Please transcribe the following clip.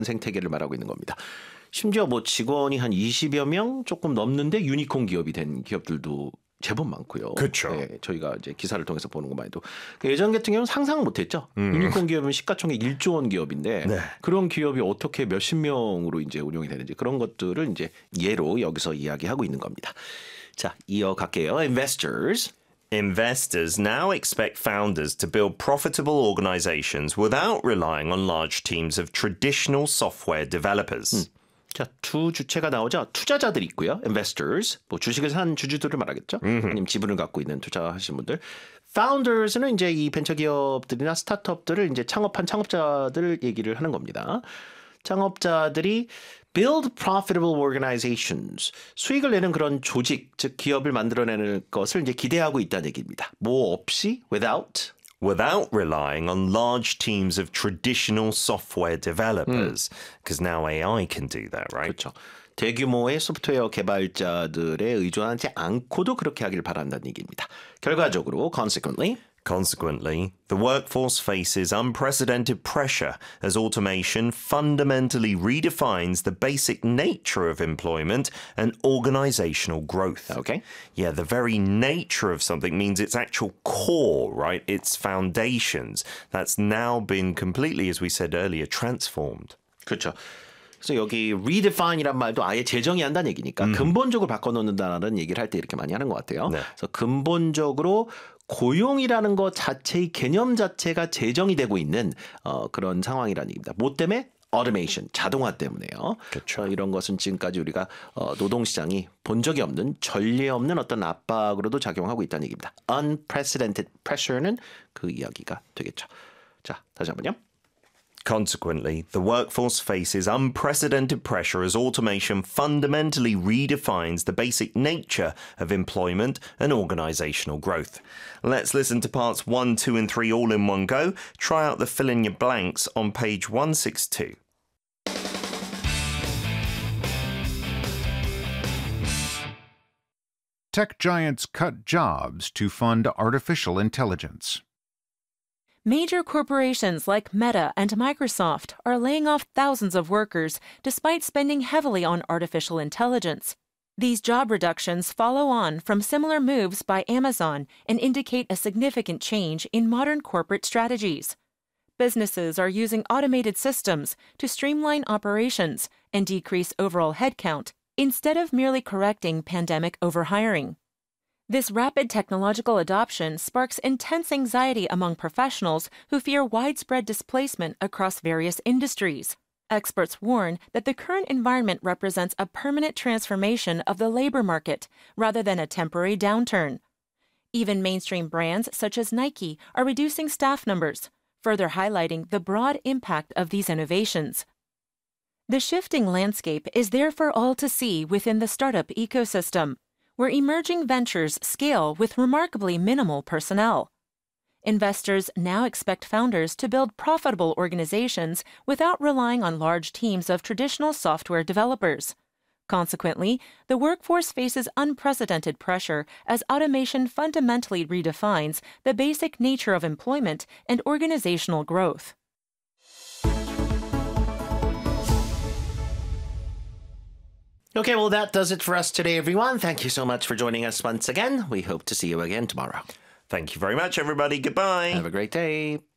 생태계를 말하고 있는 겁니다. 심지어 뭐 직원이 한 20여 명 조금 넘는데 유니콘 기업이 된 기업들도 제법 많고요. 그렇죠. 네, 저희가 이제 기사를 통해서 보는 것만 해도 예전 같은 경우는 상상 못했죠. 유니콘 기업은 시가총액 1조 원 기업인데 네. 그런 기업이 어떻게 몇십 명으로 이제 운영이 되는지 그런 것들을 이제 예로 여기서 이야기하고 있는 겁니다. 자, 이어갈게요. Investors. Investors now expect founders to build profitable organizations without relying on large teams of traditional software developers. 자, 두 주체가 나오죠. 투자자들이 있고요. Investors, 뭐 주식을 산 주주들을 말하겠죠. 아니면 지분을 갖고 있는 투자하신 분들. Founders는 이제 이 벤처기업들이나 스타트업들을 이제 창업한 창업자들 얘기를 하는 겁니다. 창업자들이 build profitable organizations, 수익을 내는 그런 조직, 즉 기업을 만들어내는 것을 이제 기대하고 있다는 얘기입니다. 뭐 없이, without relying on large teams of traditional software developers, because now AI can do that, right? 그렇죠. 대규모의 소프트웨어 개발자들에 의존하지 않고도 그렇게 하길 바란다는 얘기입니다. 결과적으로, Consequently, the workforce faces unprecedented pressure as automation fundamentally redefines the basic nature of employment and organizational growth. Okay. Yeah, the very nature of something means its actual core, right? Its foundations. That's now been completely, as we said earlier, transformed. 그렇죠. 그래서 여기 redefine이란 말도 아예 재정의한다는 얘기니까 근본적으로 바꿔놓는다는 얘기를 할 때 이렇게 많이 하는 것 같아요. 네. 그래서 근본적으로 고용이라는 것 자체의 개념 자체가 재정이 되고 있는 그런 상황이라는 얘기입니다. 뭐 때문에? automation, 자동화 때문에요. 그렇죠. 이런 것은 지금까지 우리가 노동시장이 본 적이 없는 전례 없는 어떤 압박으로도 작용하고 있다는 얘기입니다. unprecedented pressure는 그 이야기가 되겠죠. 자, 다시 한번요. Consequently, the workforce faces unprecedented pressure as automation fundamentally redefines the basic nature of employment and organizational growth. Let's listen to parts 1, 2, and 3 all in one go. Try out the fill in your blanks on page 162. Tech giants cut jobs to fund artificial intelligence. Major corporations like Meta and Microsoft are laying off thousands of workers despite spending heavily on artificial intelligence. These job reductions follow on from similar moves by Amazon and indicate a significant change in modern corporate strategies. Businesses are using automated systems to streamline operations and decrease overall headcount instead of merely correcting pandemic overhiring. This rapid technological adoption sparks intense anxiety among professionals who fear widespread displacement across various industries. Experts warn that the current environment represents a permanent transformation of the labor market rather than a temporary downturn. Even mainstream brands such as Nike are reducing staff numbers, further highlighting the broad impact of these innovations. The shifting landscape is there for all to see within the startup ecosystem, where emerging ventures scale with remarkably minimal personnel. Investors now expect founders to build profitable organizations without relying on large teams of traditional software developers. Consequently, the workforce faces unprecedented pressure as automation fundamentally redefines the basic nature of employment and organizational growth. Okay, well, that does it for us today, everyone. Thank you so much for joining us once again. We hope to see you again tomorrow. Thank you very much, everybody. Goodbye. Have a great day.